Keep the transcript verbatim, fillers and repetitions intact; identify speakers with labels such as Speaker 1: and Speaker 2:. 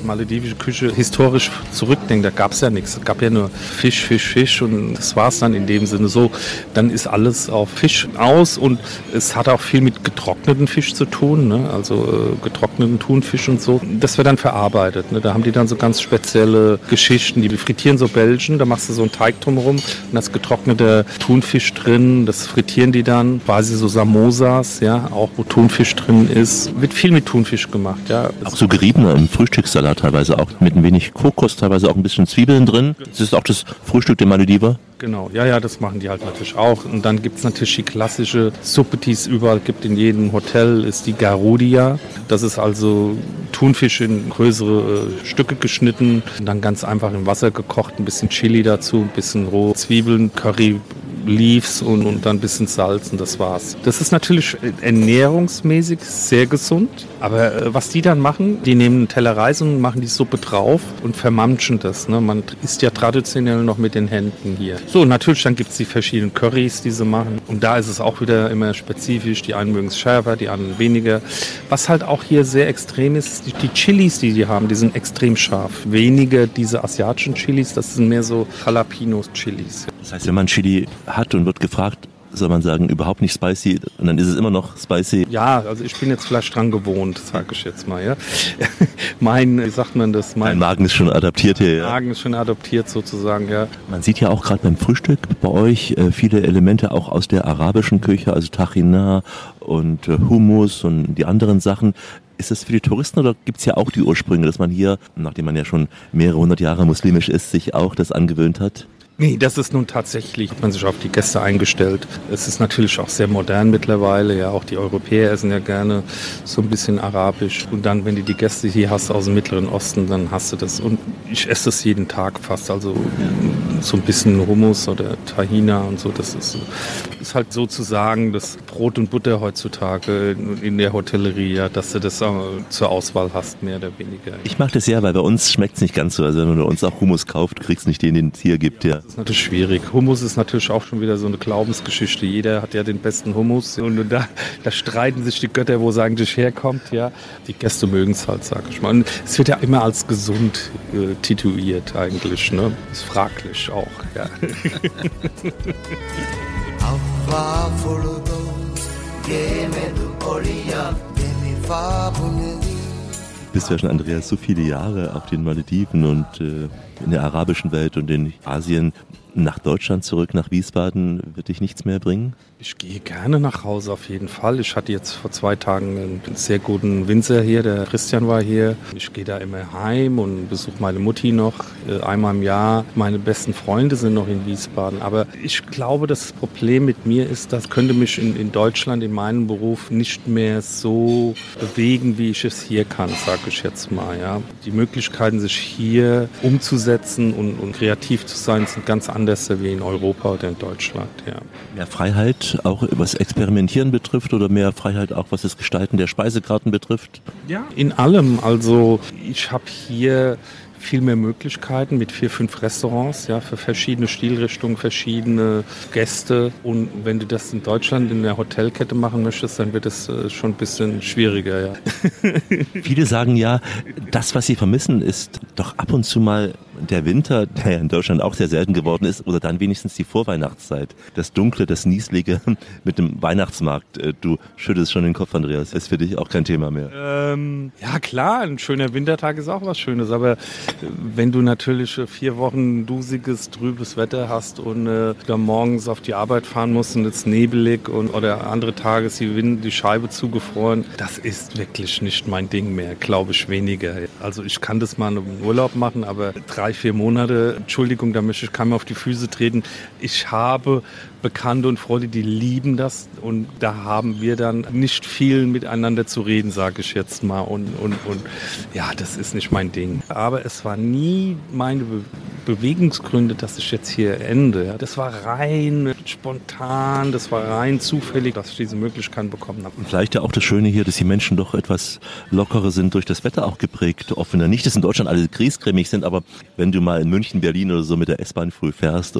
Speaker 1: maledivische Küche historisch zurückdenkt, da gab es ja nichts. Es gab ja nur Fisch, Fisch, Fisch und das war es dann in dem Sinne so. Dann ist alles auf Fisch aus und es hat auch viel mit getrockneten Fisch zu tun, ne? Also äh, getrockneten Thunfisch und so. Das wird dann verarbeitet. Ne? Da haben die dann so ganz spezielle Geschichten. Die frittieren so Bällchen, da machst du so einen Teig drumherum und das getrocknete Thunfisch drin, das frittieren die dann, quasi so Samosas, ja, auch wo Thunfisch drin ist. Wird viel mit Thunfisch gemacht, ja.
Speaker 2: Auch so geriebener im Frühstückssalat teilweise, auch mit ein wenig Kokos, teilweise auch ein bisschen Zwiebeln drin. Das ist auch das Frühstück der Malediver.
Speaker 1: Genau, ja, ja, das machen die halt natürlich auch. Und dann gibt es natürlich die klassische Suppe, die es überall gibt, in jedem Hotel, ist die Garudia. Das ist also Thunfisch in größere äh, Stücke geschnitten und dann ganz einfach im Wasser gekocht, ein bisschen Chili dazu, ein bisschen rohe Zwiebeln, Curry, Leaves und, und dann ein bisschen Salz und das war's. Das ist natürlich ernährungsmäßig sehr gesund, aber äh, was die dann machen, die nehmen einen Teller Reis und machen die Suppe drauf und vermamschen das. Ne? Man isst ja traditionell noch mit den Händen hier. So, natürlich, dann gibt es die verschiedenen Currys, die sie machen und da ist es auch wieder immer spezifisch. Die einen mögen es schärfer, die anderen weniger. Was halt auch hier sehr extrem ist, die, die Chilis, die die haben, die sind extrem scharf. Weniger diese asiatischen Chilis, das sind mehr so Jalapenos-Chilis.
Speaker 2: Das heißt, wenn man Chili hat und wird gefragt, soll man sagen, überhaupt nicht spicy und dann ist es immer noch spicy?
Speaker 1: Ja, also ich bin jetzt vielleicht dran gewohnt, sage ich jetzt mal. Ja. mein, wie sagt man das?
Speaker 2: Mein, mein Magen ist schon adaptiert hier.
Speaker 1: Mein Magen ist schon adaptiert sozusagen, ja.
Speaker 2: Man sieht ja auch gerade beim Frühstück bei euch äh, viele Elemente auch aus der arabischen Küche, also Tahina und äh, Hummus und die anderen Sachen. Ist das für die Touristen oder gibt es ja auch die Ursprünge, dass man hier, nachdem man ja schon mehrere hundert Jahre muslimisch ist, sich auch das angewöhnt hat?
Speaker 1: Nee, das ist nun tatsächlich, hat man sich auf die Gäste eingestellt. Es ist natürlich auch sehr modern mittlerweile, ja, auch die Europäer essen ja gerne so ein bisschen arabisch. Und dann, wenn du die Gäste hier hast aus dem Mittleren Osten, dann hast du das. Und ich esse das jeden Tag fast, also so ein bisschen Hummus oder Tahina und so. Das ist, ist halt sozusagen das Brot und Butter heutzutage in der Hotellerie, ja, dass du das zur Auswahl hast, mehr oder weniger.
Speaker 2: Ich mag das sehr, weil bei uns schmeckt es nicht ganz so. Also wenn man bei uns auch Hummus kauft, kriegst du nicht den, den es hier gibt, ja.
Speaker 1: Das ist natürlich schwierig. Hummus ist natürlich auch schon wieder so eine Glaubensgeschichte. Jeder hat ja den besten Hummus und da, da streiten sich die Götter, wo es eigentlich herkommt. Ja. Die Gäste mögen es halt, sag ich mal. Und es wird ja immer als gesund äh, tituliert eigentlich. Ne? Ist fraglich auch. Ja.
Speaker 2: Du bist ja schon, Andreas, so viele Jahre auf den Malediven und äh, in der arabischen Welt und in Asien. Nach Deutschland zurück, nach Wiesbaden, wird dich nichts mehr bringen?
Speaker 1: Ich gehe gerne nach Hause auf jeden Fall. Ich hatte jetzt vor zwei Tagen einen sehr guten Winzer hier, der Christian war hier. Ich gehe da immer heim und besuche meine Mutti noch einmal im Jahr. Meine besten Freunde sind noch in Wiesbaden. Aber ich glaube, das Problem mit mir ist, das könnte mich in, in Deutschland in meinem Beruf nicht mehr so bewegen, wie ich es hier kann, sage ich jetzt mal. Ja. Die Möglichkeiten, sich hier umzusetzen und, und kreativ zu sein, sind ganz anders wie in Europa oder in Deutschland. Ja.
Speaker 2: Mehr Freiheit, auch was Experimentieren betrifft oder mehr Freiheit auch was das Gestalten der Speisekarten betrifft?
Speaker 1: Ja, in allem. Also ich habe hier viel mehr Möglichkeiten mit vier, fünf Restaurants, ja, für verschiedene Stilrichtungen, verschiedene Gäste. Und wenn du das in Deutschland in der Hotelkette machen möchtest, dann wird es äh, schon ein bisschen schwieriger, ja.
Speaker 2: Viele sagen ja, das, was sie vermissen, ist doch ab und zu mal der Winter, der ja in Deutschland auch sehr selten geworden ist, oder dann wenigstens die Vorweihnachtszeit. Das Dunkle, das Nieslige mit dem Weihnachtsmarkt. Du schüttelst schon den Kopf, Andreas. Das ist für dich auch kein Thema mehr.
Speaker 1: Ähm, ja klar, ein schöner Wintertag ist auch was Schönes, aber wenn du natürlich vier Wochen dusiges, trübes Wetter hast und äh, dann morgens auf die Arbeit fahren musst und es ist nebelig und, oder andere Tage ist die, Wind, die Scheibe zugefroren, das ist wirklich nicht mein Ding mehr, glaube ich weniger. Also ich kann das mal im Urlaub machen, aber drei, vier Monate, Entschuldigung, da möchte ich keinem auf die Füße treten. Ich habe Bekannte und Freunde, die lieben das und da haben wir dann nicht viel miteinander zu reden, sage ich jetzt mal. Und, und, und ja, das ist nicht mein Ding. Aber es war nie meine Be- Bewegungsgründe, dass ich jetzt hier ende. Ja, das war rein spontan, das war rein zufällig, dass ich diese Möglichkeit bekommen habe.
Speaker 2: Und vielleicht ja auch das Schöne hier, dass die Menschen doch etwas lockerer sind, durch das Wetter auch geprägt. Offener. Nicht, dass in Deutschland alle griesgrämig sind, aber wenn du mal in München, Berlin oder so mit der S-Bahn früh fährst